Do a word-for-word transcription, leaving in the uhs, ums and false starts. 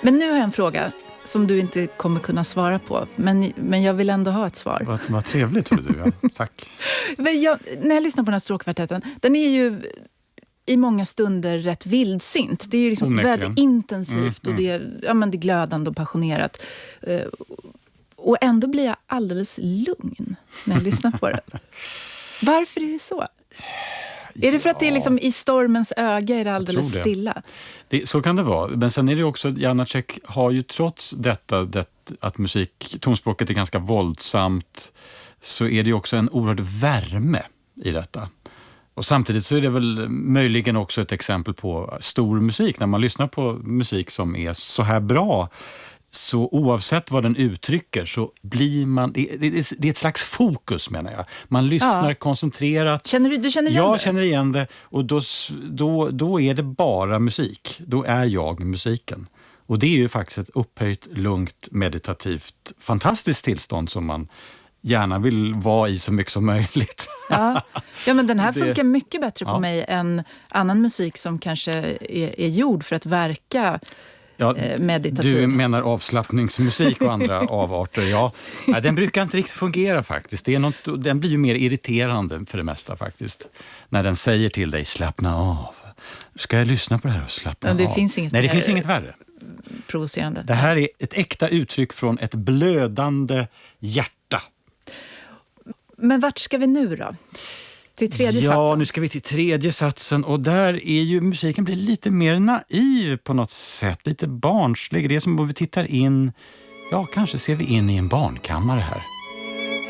Men nu har jag en fråga som du inte kommer kunna svara på. Men, men jag vill ändå ha ett svar. Vad, vad trevligt, tror du. Ja. Tack. Men jag, när jag lyssnar på den här stråkkvartetten, den är ju i många stunder rätt vildsint. Det är ju liksom Onekligen. väldigt intensivt Mm, och det är, ja, men det är glödande och passionerat. Uh, och ändå blir jag alldeles lugn när jag lyssnar på det. Varför är det så? Är det för att det är liksom i stormens öga är det alldeles det. stilla? Det, så kan det vara. Men sen är det också, Janáček har ju trots detta, det, att musik, tonspråket är ganska våldsamt, så är det ju också en oerhörd värme i detta. Och samtidigt så är det väl möjligen också ett exempel på stor musik. När man lyssnar på musik som är så här bra, så oavsett vad den uttrycker så blir man, det, det, det är ett slags fokus, menar jag. Man lyssnar ja. koncentrerat. Känner du, du känner igen jag det? känner igen det, och då, då, då är det bara musik. Då är jag musiken. Och det är ju faktiskt ett upphöjt, lugnt, meditativt, fantastiskt tillstånd som man gärna vill vara i så mycket som möjligt. Ja, ja men den här det, funkar mycket bättre på ja. mig än annan musik som kanske är, är gjord för att verka ja, meditativ. Du menar avslappningsmusik och andra avarter, ja. Nej, den brukar inte riktigt fungera faktiskt. Det är något, den blir ju mer irriterande för det mesta faktiskt. När den säger till dig, slappna av. Ska jag lyssna på det här och slappna ja, det av? Finns inget Nej, det finns inget värre. Provocerande. Det här är ett äkta uttryck från ett blödande hjärta. Men vart ska vi nu då? Till tredje ja, satsen? Ja, nu ska vi till tredje satsen. Och där är ju musiken blir lite mer naiv på något sätt. Lite barnslig. Det är som om vi tittar in, ja, kanske ser vi in i en barnkammare här.